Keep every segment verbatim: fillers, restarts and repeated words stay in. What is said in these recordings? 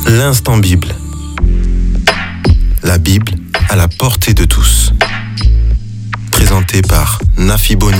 L'instant Bible. La Bible à la portée de tous. Présenté par Nafi Bonin.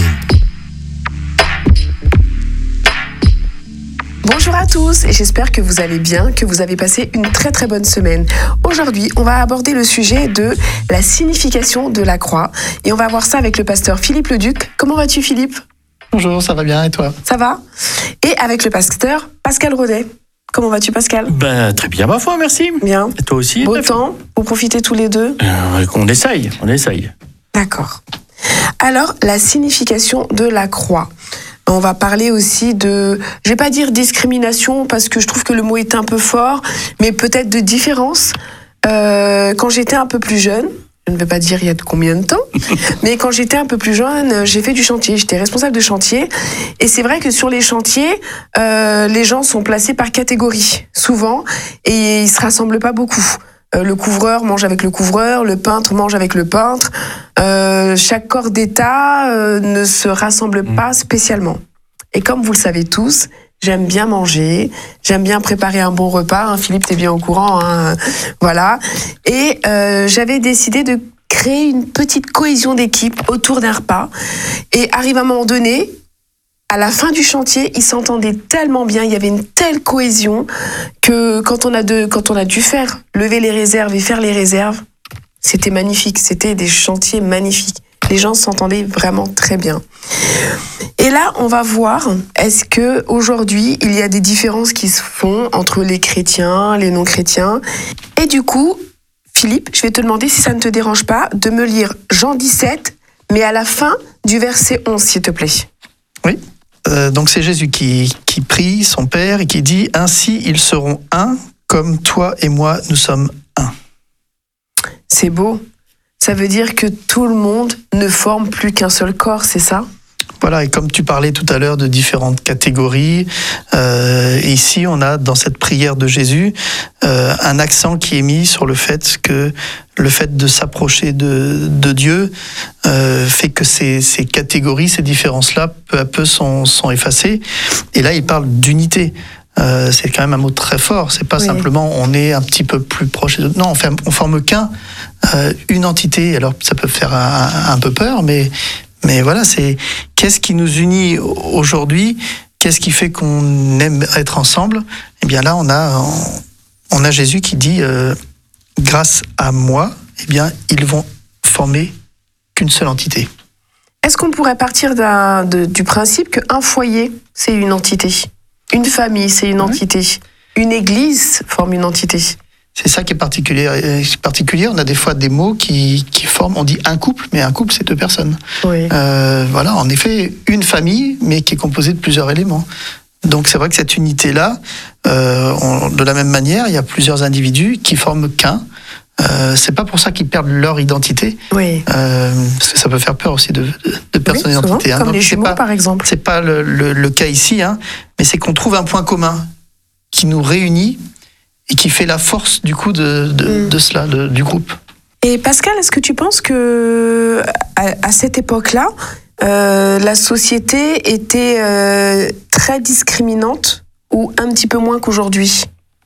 Bonjour à tous et j'espère que vous allez bien, que vous avez passé une très très bonne semaine. Aujourd'hui, on va aborder le sujet de la signification de la croix et on va voir ça avec le pasteur Philippe Leduc. Comment vas-tu Philippe ? Bonjour, ça va bien et toi ? Ça va ? Et avec le pasteur Pascal Rodet. Comment vas-tu Pascal ? Ben, très bien ma foi, merci. Bien. Et toi aussi ? Beau temps, vous profitez tous les deux ? euh, On essaye, on essaye. D'accord. Alors, la signification de la croix. On va parler aussi de, je vais pas dire discrimination parce que je trouve que le mot est un peu fort, mais peut-être de différence. Euh, quand j'étais un peu plus jeune, je ne vais pas dire il y a combien de temps, mais quand j'étais un peu plus jeune, j'ai fait du chantier, j'étais responsable de chantier, et c'est vrai que sur les chantiers, euh, les gens sont placés par catégorie, souvent, et ils se rassemblent pas beaucoup. Euh, le couvreur mange avec le couvreur, le peintre mange avec le peintre. Euh, chaque corps d'État euh, ne se rassemble pas spécialement. Et comme vous le savez tous, j'aime bien manger, j'aime bien préparer un bon repas. Hein, Philippe, t'es bien au courant, hein, voilà. Et euh, j'avais décidé de créer une petite cohésion d'équipe autour d'un repas. Et arrive un moment donné, à la fin du chantier, ils s'entendaient tellement bien, il y avait une telle cohésion que quand on a, de, quand on a dû faire lever les réserves et faire les réserves, c'était magnifique, c'était des chantiers magnifiques. Les gens s'entendaient vraiment très bien. Et là, on va voir, est-ce que aujourd'hui il y a des différences qui se font entre les chrétiens, les non-chrétiens. Et du coup, Philippe, je vais te demander si ça ne te dérange pas de me lire Jean dix-sept, mais à la fin du verset onze, s'il te plaît. Oui. Euh, donc c'est Jésus qui, qui prie son Père et qui dit « Ainsi ils seront un, comme toi et moi nous sommes un ». C'est beau. Ça veut dire que tout le monde ne forme plus qu'un seul corps, c'est ça ? Voilà, et comme tu parlais tout à l'heure de différentes catégories, euh, ici on a dans cette prière de Jésus euh, un accent qui est mis sur le fait que le fait de s'approcher de, de Dieu euh, fait que ces, ces catégories, ces différences-là, peu à peu sont, sont effacées. Et là, il parle d'unité. Euh, c'est quand même un mot très fort. C'est pas oui. simplement on est un petit peu plus proche. De... Non, on, fait, on forme qu'un, euh, une entité. Alors ça peut faire un, un peu peur, mais mais voilà, c'est qu'est-ce qui nous unit aujourd'hui ? Qu'est-ce qui fait qu'on aime être ensemble ? Eh bien là, on a on a Jésus qui dit euh, grâce à moi, eh bien ils vont former qu'une seule entité. Est-ce qu'on pourrait partir d'un, de, du principe qu'un foyer, c'est une entité ? Une famille, c'est une entité. Une église forme une entité. C'est ça qui est particulier. particulier. On a des fois des mots qui, qui forment, on dit un couple, mais un couple, c'est deux personnes. Oui. Euh, voilà, en effet, une famille, mais qui est composée de plusieurs éléments. Donc c'est vrai que cette unité-là, euh, on, de la même manière, il y a plusieurs individus qui forment qu'un. Euh, c'est pas pour ça qu'ils perdent leur identité, oui. euh, parce que ça peut faire peur aussi de, de, de perdre oui, son identité. Hein. Comme Donc, les jumeaux, pas, par exemple. C'est pas le, le, le cas ici, hein, mais c'est qu'on trouve un point commun qui nous réunit et qui fait la force du coup de, de, mm. de cela, de, du groupe. Et Pascal, est-ce que tu penses que à, à cette époque-là, euh, la société était euh, très discriminante ou un petit peu moins qu'aujourd'hui ?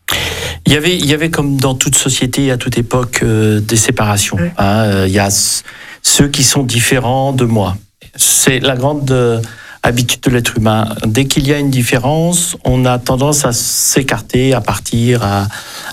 Il y avait, il y avait comme dans toute société, à toute époque, euh, des séparations. Oui. Hein, euh, il y a ceux qui sont différents de moi. C'est la grande euh, habitude de l'être humain. Dès qu'il y a une différence, on a tendance à s'écarter, à partir, à,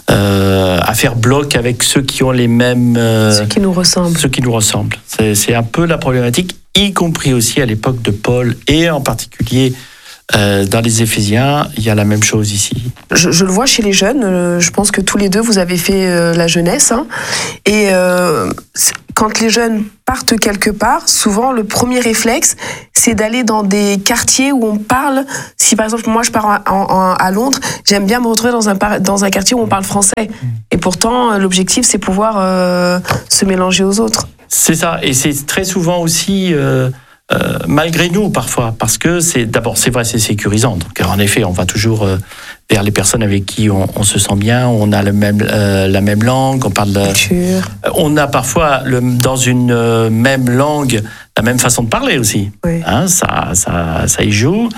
euh, à faire bloc avec ceux qui ont les mêmes... Euh, ceux qui nous ressemblent. Ceux qui nous ressemblent. C'est, c'est un peu la problématique, y compris aussi à l'époque de Paul, et en particulier... Euh, dans les Éphésiens, il y a la même chose ici. Je, je le vois chez les jeunes, euh, je pense que tous les deux, vous avez fait euh, la jeunesse. Hein, et euh, quand les jeunes partent quelque part, souvent, le premier réflexe, c'est d'aller dans des quartiers où on parle. Si par exemple, moi, je pars en, en, à Londres, j'aime bien me retrouver dans un, dans un quartier où on parle français. Et pourtant, l'objectif, c'est pouvoir euh, se mélanger aux autres. C'est ça, et c'est très souvent aussi... Euh Euh, malgré nous parfois, parce que c'est d'abord c'est vrai, c'est sécurisant. Donc en effet, on va toujours euh, vers les personnes avec qui on, on se sent bien, on a le même euh, la même langue, on parle. Euh, on a parfois le, dans une euh, même langue la même façon de parler aussi. Oui. Hein, ça ça ça y joue.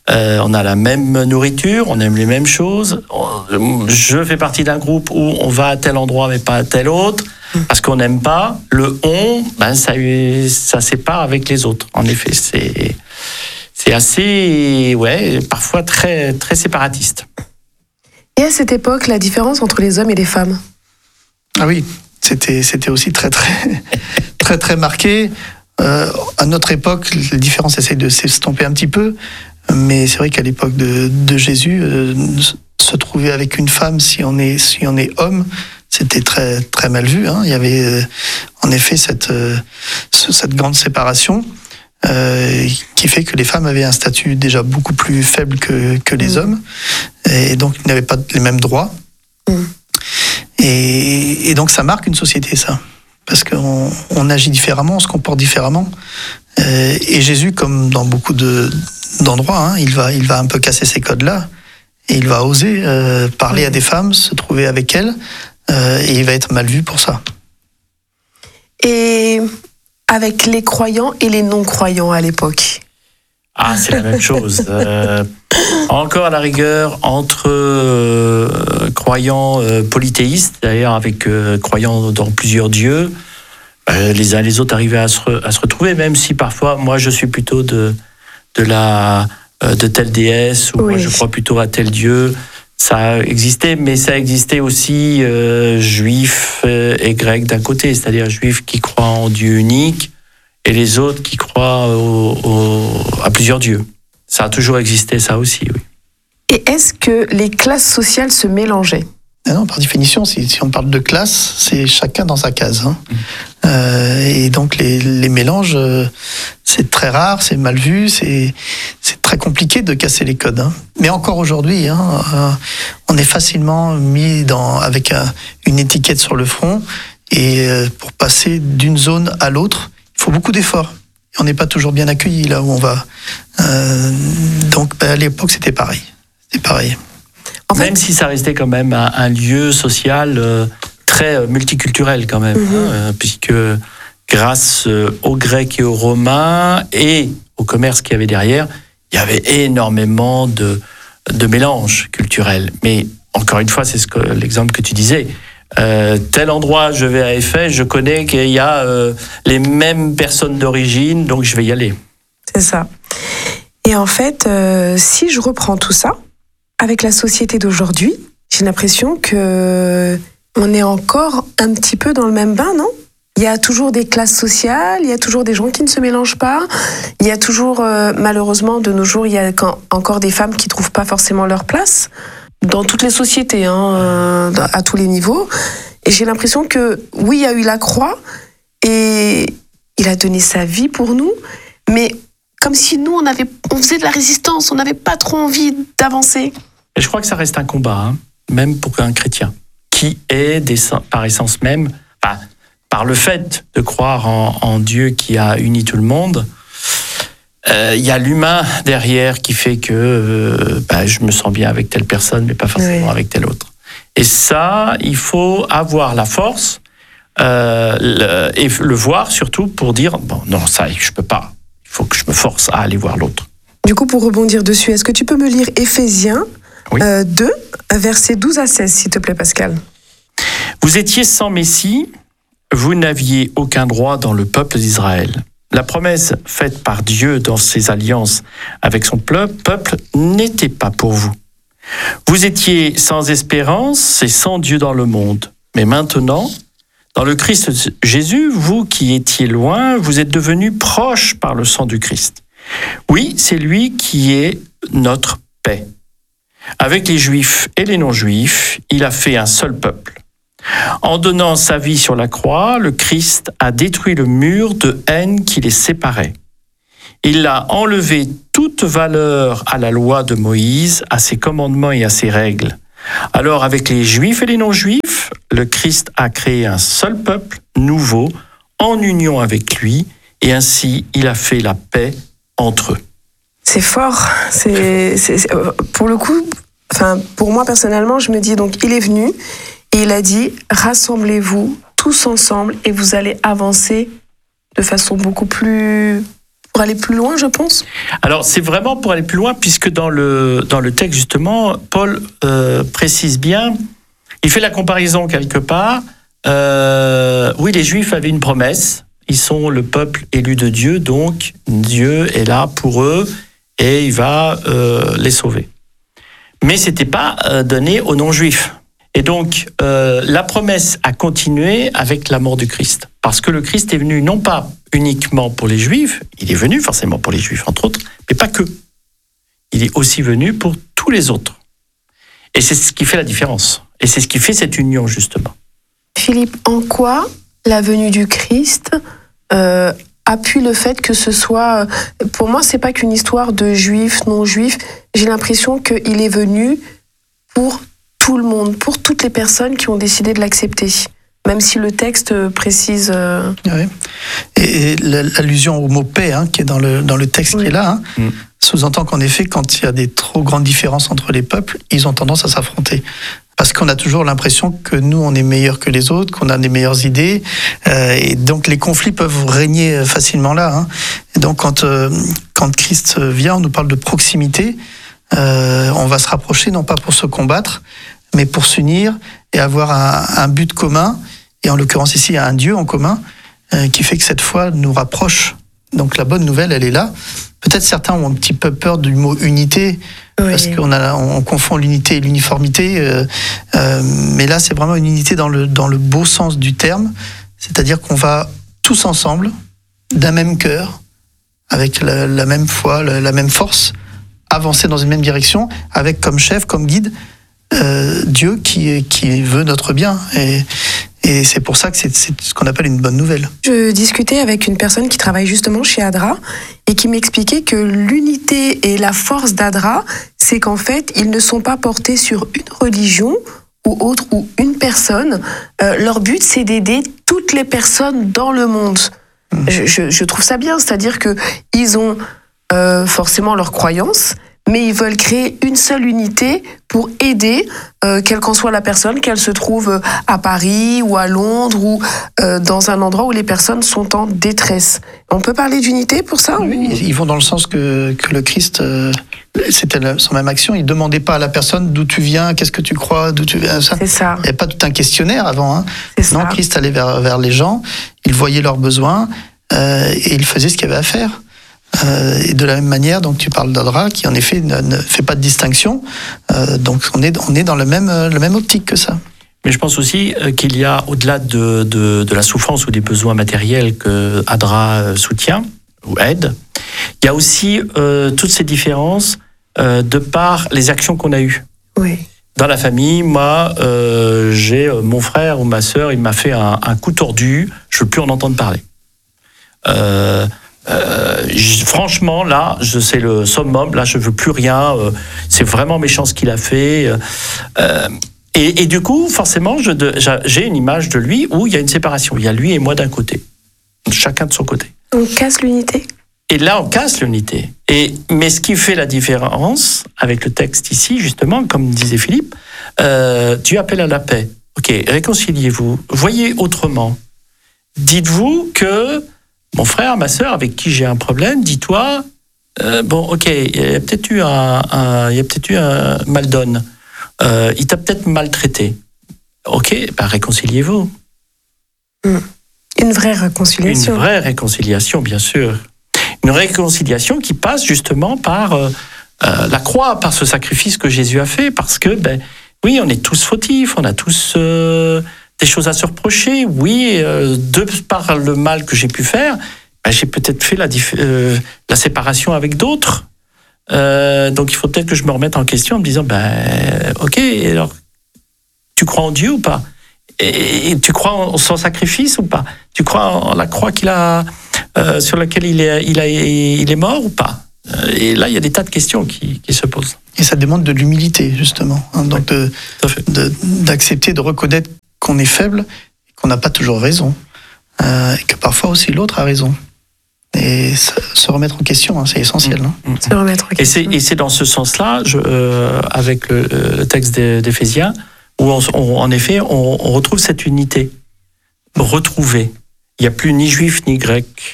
Euh, on a la même nourriture, on aime les mêmes choses. Je fais partie d'un groupe où on va à tel endroit mais pas à tel autre, parce qu'on n'aime pas. Le on, ben ça, ça sépare avec les autres. En effet, c'est, c'est assez, ouais, parfois très, très séparatiste. Et à cette époque, la différence entre les hommes et les femmes? Ah oui, c'était, c'était aussi très, très, très, très marqué. Euh, à notre époque, les différences essayent de s'estomper un petit peu. Mais c'est vrai qu'à l'époque de, de Jésus, euh, se trouver avec une femme, si on est, si on est homme, c'était très, très mal vu. Hein. Il y avait euh, en effet cette, euh, cette grande séparation euh, qui fait que les femmes avaient un statut déjà beaucoup plus faible que, que les mmh. hommes. Et donc, ils n'avaient pas les mêmes droits. Mmh. Et, et donc, ça marque une société, ça. Parce qu'on on agit différemment, on se comporte différemment. Euh, et Jésus, comme dans beaucoup de... d'endroits, hein, il va, il va un peu casser ces codes-là et il va oser euh, parler à des femmes, se trouver avec elles euh, et il va être mal vu pour ça. Et avec les croyants et les non-croyants à l'époque? Ah, c'est la même chose. Euh, encore à la rigueur, entre euh, croyants euh, polythéistes, d'ailleurs avec euh, croyants dans plusieurs dieux, euh, les uns et les autres arrivaient à se, re, à se retrouver, même si parfois, moi je suis plutôt de... de la euh, de telle déesse ou oui. moi je crois plutôt à tel dieu. Ça existait, mais ça existait aussi euh, juifs euh, et grecs d'un côté, c'est-à-dire juifs qui croient en Dieu unique et les autres qui croient au, au, à plusieurs dieux. Ça a toujours existé, ça aussi, oui. Et est-ce que les classes sociales se mélangeaient? Ah non, par définition, si, si on parle de classe, c'est chacun dans sa case. Hein. Mmh. Euh, et donc les, les mélanges, euh, c'est très rare, c'est mal vu, c'est, c'est très compliqué de casser les codes. Hein. Mais encore aujourd'hui, hein, euh, on est facilement mis dans, avec un, une étiquette sur le front. Et euh, pour passer d'une zone à l'autre, il faut beaucoup d'efforts. Et on n'est pas toujours bien accueilli là où on va. Euh, donc bah, à l'époque, c'était pareil. C'était pareil. En fait, même si ça restait quand même un, un lieu social euh, très multiculturel quand même, mm-hmm. hein, puisque grâce euh, aux Grecs et aux Romains et au commerce qu'il y avait derrière, il y avait énormément de, de mélanges culturels. Mais encore une fois, c'est ce que, l'exemple que tu disais. Euh, tel endroit, je vais à Éphèse, je connais qu'il y a euh, les mêmes personnes d'origine, donc je vais y aller. C'est ça. Et en fait, euh, si je reprends tout ça, avec la société d'aujourd'hui, j'ai l'impression que on est encore un petit peu dans le même bain, non? Il y a toujours des classes sociales, il y a toujours des gens qui ne se mélangent pas, il y a toujours, euh, malheureusement, de nos jours, il y a quand, encore des femmes qui trouvent pas forcément leur place dans toutes les sociétés, hein, euh, à tous les niveaux. Et j'ai l'impression que, oui, il y a eu la croix et il a donné sa vie pour nous, mais comme si nous, on, avait, on faisait de la résistance, on n'avait pas trop envie d'avancer. Et je crois que ça reste un combat, hein, même pour un chrétien, qui est, des, par essence même, enfin, par le fait de croire en, en Dieu qui a uni tout le monde, il euh, y a l'humain derrière qui fait que euh, bah, je me sens bien avec telle personne, mais pas forcément oui. avec telle autre. Et ça, il faut avoir la force euh, le, et le voir surtout pour dire, bon, non, ça, je peux pas. Il faut que je me force à aller voir l'autre. Du coup, pour rebondir dessus, est-ce que tu peux me lire Éphésiens oui. euh, deux, versets douze à seize, s'il te plaît, Pascal? Vous étiez sans Messie, vous n'aviez aucun droit dans le peuple d'Israël. La promesse faite par Dieu dans ses alliances avec son peuple n'était pas pour vous. Vous étiez sans espérance et sans Dieu dans le monde. Mais maintenant, dans le Christ Jésus, vous qui étiez loin, vous êtes devenus proches par le sang du Christ. Oui, c'est lui qui est notre paix. Avec les Juifs et les non-Juifs, il a fait un seul peuple. En donnant sa vie sur la croix, le Christ a détruit le mur de haine qui les séparait. Il a enlevé toute valeur à la loi de Moïse, à ses commandements et à ses règles. Alors, avec les Juifs et les non-Juifs, le Christ a créé un seul peuple nouveau, en union avec lui, et ainsi il a fait la paix entre eux. C'est fort. C'est, c'est, c'est pour le coup, enfin, pour moi personnellement, je me dis donc, il est venu et il a dit, rassemblez-vous tous ensemble et vous allez avancer de façon beaucoup plus pour aller plus loin, je pense. Alors, c'est vraiment pour aller plus loin, puisque dans le, dans le texte, justement, Paul euh, précise bien, il fait la comparaison quelque part. Euh, oui, les Juifs avaient une promesse. Ils sont le peuple élu de Dieu, donc Dieu est là pour eux et il va euh, les sauver. Mais ce n'était pas euh, donné aux non-juifs. Et donc, euh, la promesse a continué avec la mort du Christ. Parce que le Christ est venu non pas uniquement pour les Juifs, il est venu forcément pour les Juifs, entre autres, mais pas que. Il est aussi venu pour tous les autres. Et c'est ce qui fait la différence. Et c'est ce qui fait cette union, justement. Philippe, en quoi la venue du Christ euh, appuie le fait que ce soit... Pour moi, c'est pas qu'une histoire de juifs, non-juifs. J'ai l'impression qu'il est venu pour tout le monde, pour toutes les personnes qui ont décidé de l'accepter. Même si le texte précise... Euh... Oui. Et, et l'allusion au mot paix, hein, qui est dans le, dans le texte oui. qui est là, hein, mm. sous-entend qu'en effet, quand il y a des trop grandes différences entre les peuples, ils ont tendance à s'affronter. Parce qu'on a toujours l'impression que nous, on est meilleurs que les autres, qu'on a des meilleures idées. Euh, et donc, les conflits peuvent régner facilement là. Hein. Et donc, quand, euh, quand Christ vient, on nous parle de proximité. Euh, on va se rapprocher, non pas pour se combattre, mais pour s'unir et avoir un, un but commun. Et en l'occurrence, ici, il y a un Dieu en commun euh, qui fait que cette foi nous rapproche. Donc, la bonne nouvelle, elle est là. Peut-être certains ont un petit peu peur du mot unité, oui. parce qu'on a, on confond l'unité et l'uniformité. Euh, euh, mais là, c'est vraiment une unité dans le, dans le beau sens du terme. C'est-à-dire qu'on va tous ensemble, d'un même cœur, avec la, la même foi, la, la même force, avancer dans une même direction, avec comme chef, comme guide, euh, Dieu qui, qui veut notre bien. Et, et c'est pour ça que c'est, c'est ce qu'on appelle une bonne nouvelle. Je discutais avec une personne qui travaille justement chez Adra et qui m'expliquait que l'unité et la force d'Adra, c'est qu'en fait, ils ne sont pas portés sur une religion ou autre, ou une personne. Euh, leur but, c'est d'aider toutes les personnes dans le monde. Mmh. Je, je, je trouve ça bien, c'est-à-dire qu'ils ont euh, forcément leurs croyances, mais ils veulent créer une seule unité pour aider, euh, quelle qu'en soit la personne, qu'elle se trouve à Paris ou à Londres ou euh, dans un endroit où les personnes sont en détresse. On peut parler d'unité pour ça? Oui, ils vont dans le sens que, que le Christ, euh, c'était son même action. Il ne demandait pas à la personne d'où tu viens, qu'est-ce que tu crois, d'où tu viens. Ça. C'est ça. Il n'y avait pas tout un questionnaire avant. Hein. C'est non, ça. Christ allait vers, vers les gens, il voyait leurs besoins euh, et il faisait ce qu'il y avait à faire. Euh, et de la même manière, donc tu parles d'Adra, qui en effet ne, ne fait pas de distinction. Euh, donc on est, on est dans le même, le même optique que ça. Mais je pense aussi qu'il y a, au-delà de, de, de la souffrance ou des besoins matériels que Adra soutient ou aide, il y a aussi euh, toutes ces différences euh, de par les actions qu'on a eues. Oui. Dans la famille, moi, euh, j'ai mon frère ou ma sœur, il m'a fait un, un coup tordu, je ne veux plus en entendre parler. Euh, Euh, je, franchement, là, je, c'est le summum. Là, je veux plus rien. Euh, c'est vraiment méchant ce qu'il a fait. Euh, et, et du coup, forcément, je, de, j'ai une image de lui où il y a une séparation. Il y a lui et moi d'un côté, chacun de son côté. On casse l'unité. Et là, on casse l'unité. Et mais ce qui fait la différence avec le texte ici, justement, comme disait Philippe, euh, Dieu appelle à la paix. Ok, réconciliez-vous. Voyez autrement. Dites-vous que mon frère, ma sœur, avec qui j'ai un problème, dis-toi, euh, bon, ok, il y a peut-être eu un, un, il y a peut-être eu un mal donne. Euh, il t'a peut-être maltraité. Ok, bah réconciliez-vous. Une vraie réconciliation. Une vraie réconciliation, bien sûr. Une réconciliation qui passe justement par euh, euh, la croix, par ce sacrifice que Jésus a fait, parce que, ben, oui, on est tous fautifs, on a tous euh, des choses à se reprocher. Oui, euh, de par le mal que j'ai pu faire, ben, j'ai peut-être fait la, dif- euh, la séparation avec d'autres. Euh, donc il faut peut-être que je me remette en question en me disant, ben, ok, alors, tu crois en Dieu ou pas ? Et, et tu crois en son sacrifice ou pas ? Tu crois en la croix qu'il a, euh, sur laquelle il est, il, a, il est mort ou pas ? Et là, il y a des tas de questions qui, qui se posent. Et ça demande de l'humilité, justement. Hein, donc, de, de, d'accepter, de reconnaître qu'on est faible, et qu'on n'a pas toujours raison, euh, et que parfois aussi l'autre a raison. Et ça, se remettre en question, hein, c'est essentiel. Hein. Mmh. Se remettre en question. Et c'est, et c'est dans ce sens-là, je, euh, avec le, le texte d'Éphésiens, où on, on, en effet, on, on retrouve cette unité retrouvée. Il n'y a plus ni juif ni grec,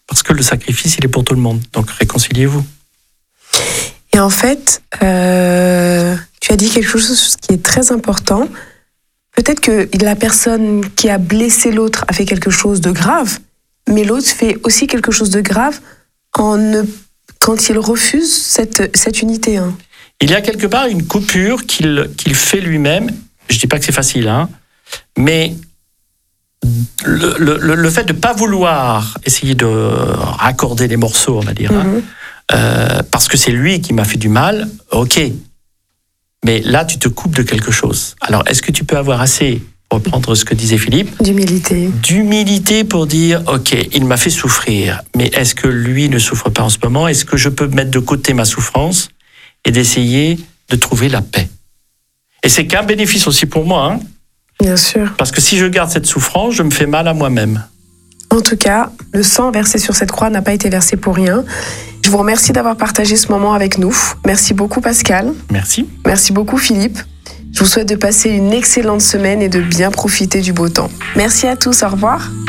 Parce que le sacrifice, il est pour tout le monde. Donc réconciliez-vous. Et en fait, euh, tu as dit quelque chose qui est très important. Peut-être que la personne qui a blessé l'autre a fait quelque chose de grave, mais l'autre fait aussi quelque chose de grave en ne, quand il refuse cette, cette unité. Hein. Il y a quelque part une coupure qu'il, qu'il fait lui-même. Je ne dis pas que c'est facile, hein, mais le, le, le fait de ne pas vouloir essayer de raccorder les morceaux, on va dire, mm-hmm. hein, euh, parce que c'est lui qui m'a fait du mal, ok. Mais là, tu te coupes de quelque chose. Alors, est-ce que tu peux avoir assez, pour reprendre ce que disait Philippe, d'humilité. D'humilité pour dire, ok, il m'a fait souffrir, mais est-ce que lui ne souffre pas en ce moment? Est-ce que je peux mettre de côté ma souffrance et d'essayer de trouver la paix? Et c'est qu'un bénéfice aussi pour moi, hein. Bien sûr. Parce que si je garde cette souffrance, je me fais mal à moi-même. En tout cas, le sang versé sur cette croix n'a pas été versé pour rien. Je vous remercie d'avoir partagé ce moment avec nous. Merci beaucoup Pascal. Merci. Merci beaucoup Philippe. Je vous souhaite de passer une excellente semaine et de bien profiter du beau temps. Merci à tous, au revoir.